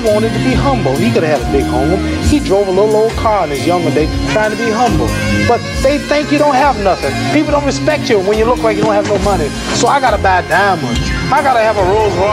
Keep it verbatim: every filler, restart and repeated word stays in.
wanted to be humble. He could have had a big home. He drove a little old car in his younger days trying to be humble. But they think you don't have nothing. People don't respect you when you look like you don't have no money. So I got to buy diamonds. I got to have a Rolls Royce.